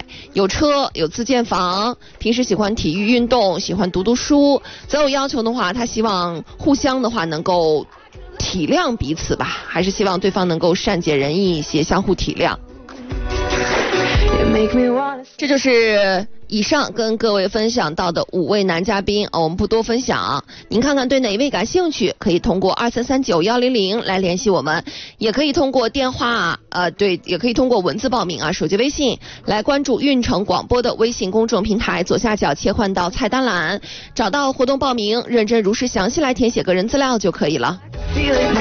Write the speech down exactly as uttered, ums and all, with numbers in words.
有车有自建房，平时喜欢体育运动，喜欢读读书。择偶要求的话，他希望互相的话能够体谅彼此吧，还是希望对方能够善解人意一些，相互体谅。这就是以上跟各位分享到的五位男嘉宾，哦，我们不多分享。您看看对哪一位感兴趣，可以通过二三三九幺零零来联系我们，也可以通过电话，呃，对，也可以通过文字报名啊，手机微信来关注运城广播的微信公众平台，左下角切换到菜单栏，找到活动报名，认真如实详细来填写个人资料就可以了。